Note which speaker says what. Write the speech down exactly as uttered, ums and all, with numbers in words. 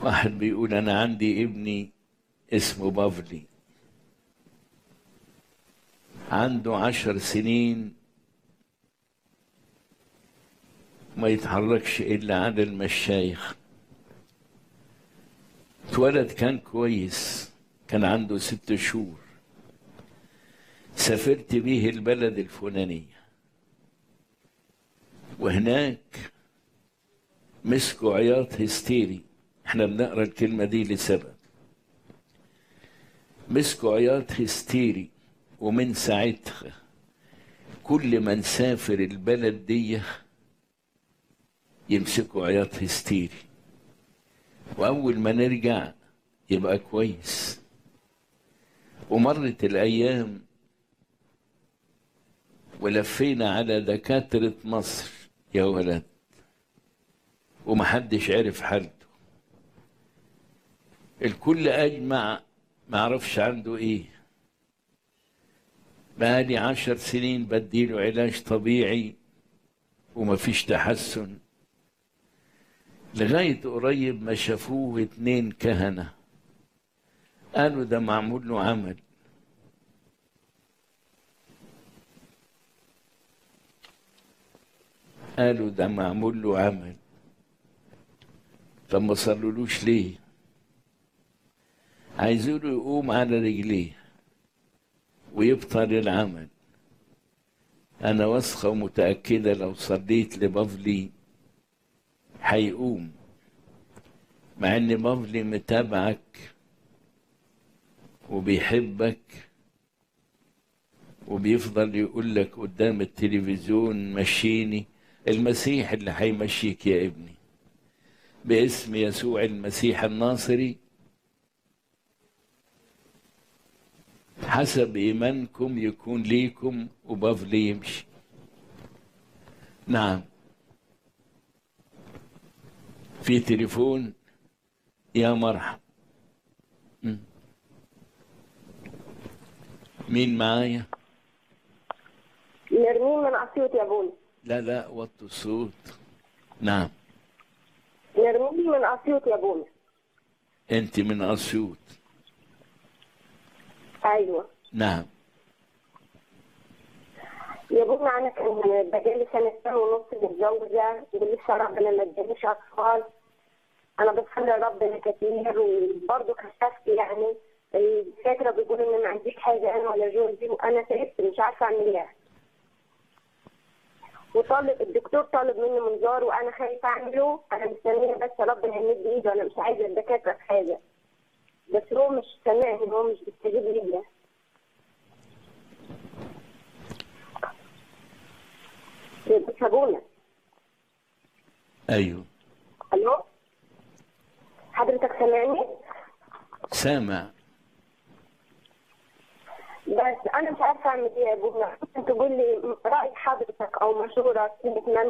Speaker 1: واحد بيقول أنا عندي ابني اسمه بافلي، عنده عشر سنين ما يتحركش إلا على المشايخ. اتولد كان كويس، كان عنده ست شهور، سافرت بيه البلد الفلانية، وهناك مسكوا عياط هستيري. احنا بنقرا الكلمة دي لسبب، مسكوا عياط هستيري، ومن ساعتها كل ما نسافر البلد دي يمسكوا عياط هستيري، وأول ما نرجع يبقى كويس. ومرت الأيام ولفينا على دكاترة مصر يا ولد، ومحدش عرف حالته. الكل أجمع معرفش عنده إيه. بقالي عشر سنين بديله علاج طبيعي ومفيش تحسن، لغاية قريب ما شافوه اتنين كهنة قالوا ده معمول له عمل. قالوا ده معمول له عمل، طب ما صلولوش ليه؟ عايزينه يقوم على رجليه ويبطل العمل. أنا واثقة ومتأكدة لو صليت لبافلي هيقوم، مع إن بافلي متابعك وبيحبك وبيفضل يقول لك قدام التلفزيون مشيني. المسيح اللي هيمشيك يا ابني باسم يسوع المسيح الناصري، حسب إيمانكم يكون ليكم وبافلي يمشي. نعم، في تليفون يا مرحب. مين معايا؟
Speaker 2: نرمين من أسيوط يا بوني.
Speaker 1: لا لا وطوا الصوت. نعم.
Speaker 2: نرمين من أسيوط يا بوني.
Speaker 1: انت من اسيوط؟
Speaker 2: أيوة.
Speaker 1: نعم.
Speaker 2: يا بوني أنا كان بقالي سنتين ونص متجوزة ولسه ربنا ما ادانيش أطفال. أنا بصلي ربنا كتير وبرضه كشفت يعني الدكاترة بيقولوا إن ما عنديش حاجة أنا ولا جوزي، وأنا تعبت مش عارفة أعمل إيه. وطالب الدكتور طالب مني منظار وأنا خايفة أعمله، أنا مستنية بس ربنا يمد إيده، أنا مش عايزة الدكاترة في حاجة، بس هو مش سامعني، هو مش بيستجيب ليا. بتسابونا.
Speaker 1: ايوه.
Speaker 2: الو، حضرتك سامعني؟
Speaker 1: سامع.
Speaker 2: بس انا مش عارفه اعمل ايه يا ابونا، ممكن تقول لي راي حضرتك او مشوره كلمه